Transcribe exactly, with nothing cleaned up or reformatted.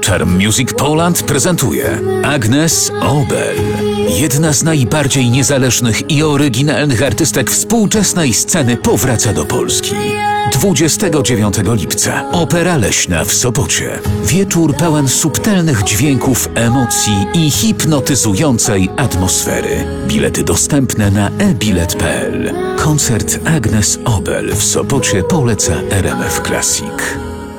Charm Music Poland prezentuje Agnes Obel. Jedna z najbardziej niezależnych i oryginalnych artystek współczesnej sceny powraca do Polski. dwudziestego dziewiątego lipca Opera Leśna w Sopocie. Wieczór pełen subtelnych dźwięków, emocji i hipnotyzującej atmosfery. Bilety dostępne na e bilet kropka p l. Koncert Agnes Obel w Sopocie poleca R M F Classic.